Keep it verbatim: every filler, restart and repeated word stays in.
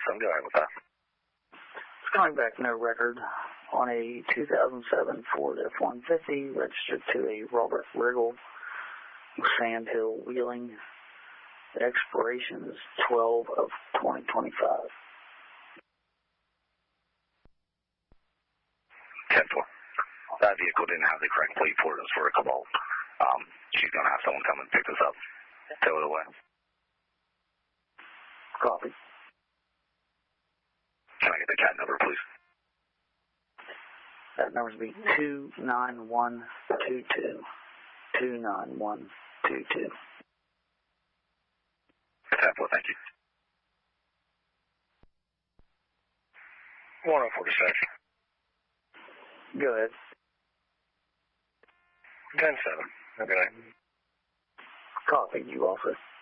seven, go ahead with that. It's coming back no record on a two thousand seven Ford F one fifty registered to a Robert Riggle, Sand Hill Wheeling. The expiration is twelve of twenty twenty-five. ten four. That vehicle didn't have the correct plate for it. It was for a Cobalt. Um, she's going to have someone come and pick this up. Tow it away. Copy. Can I get the cat number, please? That number's be two nine one two two. two nine one two two. ten four, thank you. one oh four dispatch. Go ahead. ten seven. Okay. Copy, you also.